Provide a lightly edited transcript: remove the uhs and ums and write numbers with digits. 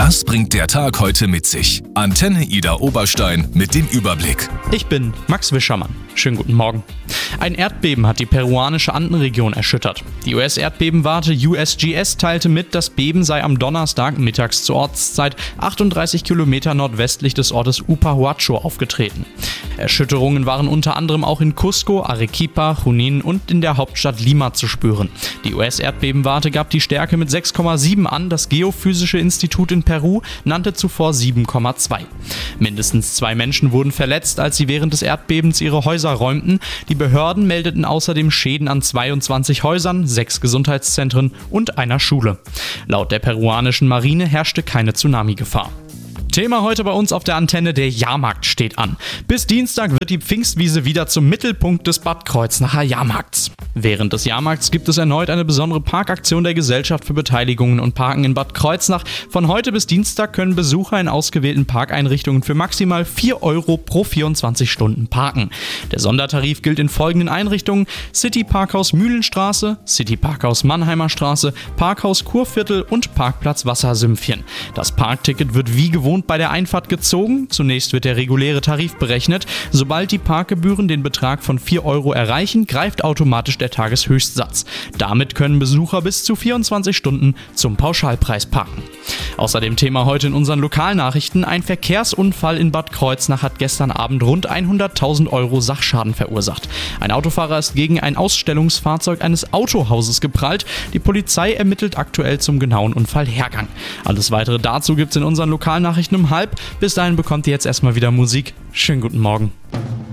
Das bringt der Tag heute mit sich. Antenne Ida Oberstein mit dem Überblick. Ich bin Max Wischermann. Schönen guten Morgen. Ein Erdbeben hat die peruanische Andenregion erschüttert. Die US-Erdbebenwarte USGS teilte mit, das Beben sei am Donnerstag mittags zur Ortszeit 38 Kilometer nordwestlich des Ortes Upahuacho aufgetreten. Erschütterungen waren unter anderem auch in Cusco, Arequipa, Junín und in der Hauptstadt Lima zu spüren. Die US-Erdbebenwarte gab die Stärke mit 6,7 an, das Geophysische Institut in Peru nannte zuvor 7,2. Mindestens 2 Menschen wurden verletzt, als sie während des Erdbebens ihre Häuser räumten. Die Behörden meldeten außerdem Schäden an 22 Häusern, 6 Gesundheitszentren und einer Schule. Laut der peruanischen Marine herrschte keine Tsunami-Gefahr. Thema heute bei uns auf der Antenne: der Jahrmarkt steht an. Bis Dienstag wird die Pfingstwiese wieder zum Mittelpunkt des Bad Kreuznacher Jahrmarkts. Während des Jahrmarkts gibt es erneut eine besondere Parkaktion der Gesellschaft für Beteiligungen und Parken in Bad Kreuznach. Von heute bis Dienstag können Besucher in ausgewählten Parkeinrichtungen für maximal 4 Euro pro 24 Stunden parken. Der Sondertarif gilt in folgenden Einrichtungen: City Parkhaus Mühlenstraße, City Parkhaus Mannheimer Straße, Parkhaus Kurviertel und Parkplatz Wassersümpfchen. Das Parkticket wird wie gewohnt bei der Einfahrt gezogen. Zunächst wird der reguläre Tarif berechnet. Sobald die Parkgebühren den Betrag von 4 Euro erreichen, greift automatisch der Tageshöchstsatz. Damit können Besucher bis zu 24 Stunden zum Pauschalpreis parken. Außerdem Thema heute in unseren Lokalnachrichten: Ein Verkehrsunfall in Bad Kreuznach hat gestern Abend rund 100.000 Euro Sachschaden verursacht. Ein Autofahrer ist gegen ein Ausstellungsfahrzeug eines Autohauses geprallt. Die Polizei ermittelt aktuell zum genauen Unfallhergang. Alles weitere dazu gibt's in unseren Lokalnachrichten um 12:30. Bis dahin bekommt ihr jetzt erstmal wieder Musik. Schönen guten Morgen.